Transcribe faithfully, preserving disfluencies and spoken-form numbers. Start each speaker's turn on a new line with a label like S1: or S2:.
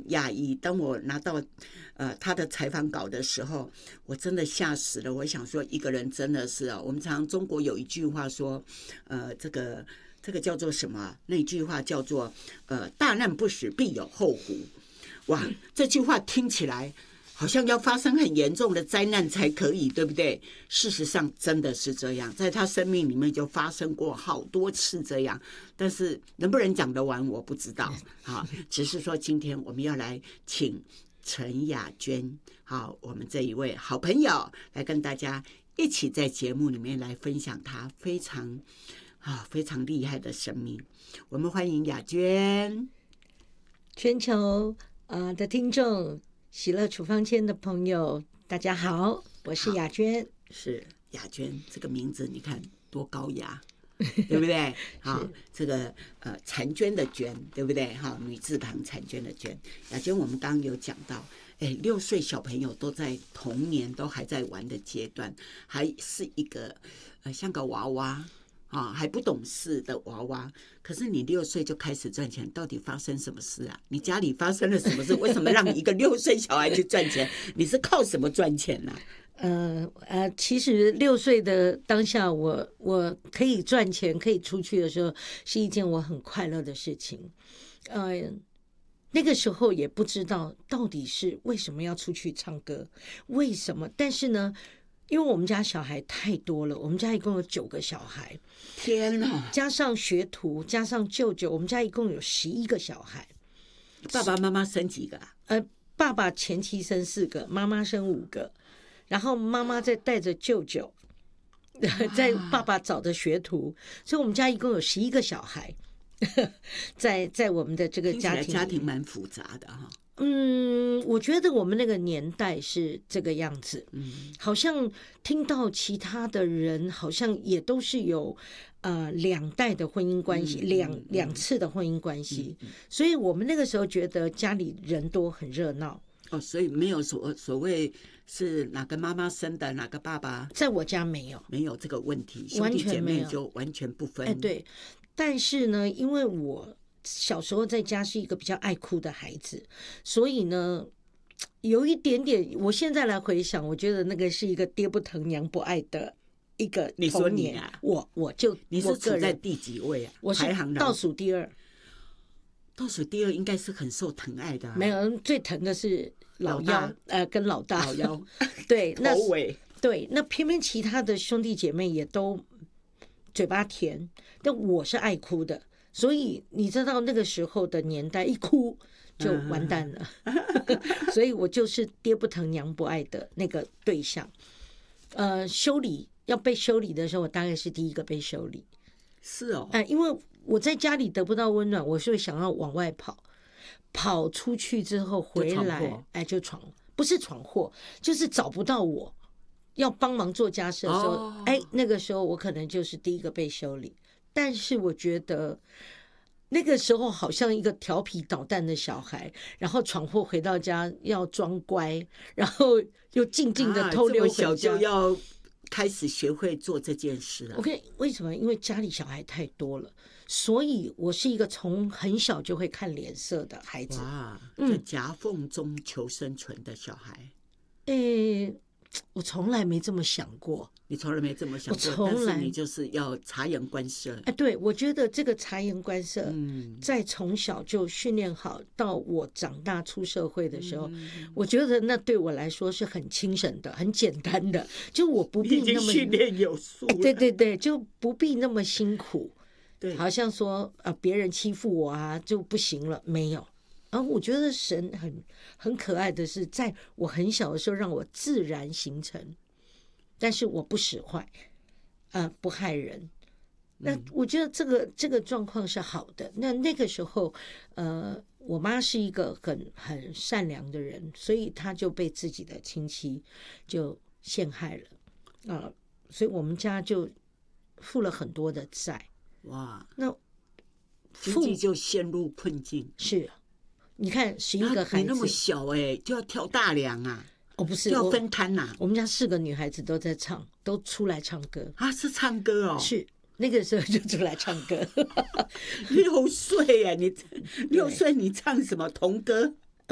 S1: 讶异。当我拿到呃他的采访稿的时候，我真的吓死了。我想说，一个人真的是啊，我们常常中国有一句话说，呃，这个这个叫做什么？那句话叫做呃，大难不死必有后福。哇，这句话听起来好像要发生很严重的灾难才可以，对不对？事实上真的是这样，在他生命里面就发生过好多次这样，但是能不能讲得完我不知道啊。只是说今天我们要来请陈雅娟，好，我们这一位好朋友来跟大家一起在节目里面来分享她非常啊非常厉害的生命。我们欢迎雅娟。
S2: 全球呃的听众。喜乐处方签的朋友大家好，我是雅娟。
S1: 是雅娟这个名字你看多高雅对不对？好，这个呃婵娟的娟，对不对？哈，女字旁婵娟的娟。雅娟，我们刚刚有讲到，哎，六岁小朋友都在童年都还在玩的阶段，还是一个呃像个娃娃啊，还不懂事的娃娃。可是你六岁就开始赚钱，到底发生什么事啊？你家里发生了什么事？为什么让一个六岁小孩去赚钱？你是靠什么赚钱呢、啊？
S2: 呃呃，其实六岁的当下我，我我可以赚钱，可以出去的时候，是一件我很快乐的事情。呃，那个时候也不知道到底是为什么要出去唱歌，为什么？但是呢，因为我们家小孩太多了，我们家一共有九个小孩，
S1: 天哪！
S2: 加上学徒，加上舅舅，我们家一共有十一个小孩。
S1: 爸爸妈妈生几个啊？
S2: 呃，爸爸前妻生四个，妈妈生五个，然后妈妈再带着舅舅，在爸爸找的学徒，所以我们家一共有十一个小孩，在在我们的这个家庭，
S1: 家庭蛮复杂的哈。
S2: 嗯，我觉得我们那个年代是这个样子，
S1: 嗯，
S2: 好像听到其他的人好像也都是有呃两代的婚姻关系，
S1: 嗯、
S2: 两、
S1: 嗯、
S2: 两次的婚姻关系、
S1: 嗯嗯，
S2: 所以我们那个时候觉得家里人多很热闹。
S1: 哦，所以没有所所谓是哪个妈妈生的，哪个爸爸，
S2: 在我家没有，
S1: 没有这个问题，兄弟姐妹就完全不分。
S2: 哎，对，但是呢，因为我小时候在家是一个比较爱哭的孩子，所以呢，有一点点，我现在来回想，我觉得那个是一个爹不疼娘不爱的一个童年。
S1: 你说你啊，
S2: 我我就
S1: 你是处在第几位啊？
S2: 我是
S1: 排行
S2: 倒数第二。
S1: 倒数第二应该是很受疼爱的、啊，
S2: 没有，最疼的是老幺，呃，跟老大。
S1: 老幺，
S2: 对，那
S1: 头尾。
S2: 对，那偏偏其他的兄弟姐妹也都嘴巴甜，但我是爱哭的，所以你知道那个时候的年代，一哭就完蛋了，嗯、所以我就是爹不疼娘不爱的那个对象。呃，修理要被修理的时候，我大概是第一个被修理。
S1: 是哦，
S2: 哎、呃，因为我在家里得不到温暖，我是会想要往外跑，跑出去之后回来，哎，就闯，不是闯祸，就是找不到我。要帮忙做家事的时候，哦、哎，那个时候我可能就是第一个被修理。但是我觉得那个时候好像一个调皮捣蛋的小孩，然后闯祸回到家要装乖，然后又静静的偷溜回家。
S1: 啊、这么小就要开始学会做这件事了。
S2: OK， 为什么？因为家里小孩太多了，所以我是一个从很小就会看脸色的孩子。
S1: 哇，在夹缝中求生存的小孩。
S2: 嗯、欸，我从来没这么想过。
S1: 你从来没这么想过，
S2: 我从来
S1: 但是你就是要察言观色。
S2: 哎，对，我觉得这个察言观色，嗯，在从小就训练好，到我长大出社会的时候，嗯、我觉得那对我来说是很轻省的、很简单的，就我不必那么
S1: 训练有素、哎。
S2: 对对对，就不必那么辛苦。
S1: 对，
S2: 好像说啊，别人欺负我啊就不行了，没有。然后我觉得神很很可爱的是，在我很小的时候让我自然形成，但是我不使坏，呃，不害人。那我觉得这个这个状况是好的。那那个时候，呃，我妈是一个很很善良的人，所以她就被自己的亲戚就陷害了啊、呃，所以我们家就负了很多的债。
S1: 哇，
S2: 那
S1: 经济就陷入困境。
S2: 是。你看十一个孩子，
S1: 你那么小哎、欸，就要挑大梁啊！
S2: 哦，不是，
S1: 就要分摊呐、啊。
S2: 我们家四个女孩子都在唱，都出来唱歌
S1: 啊，是唱歌哦。
S2: 是那个时候就出来唱歌。
S1: 六岁哎，你六岁你唱什么童歌？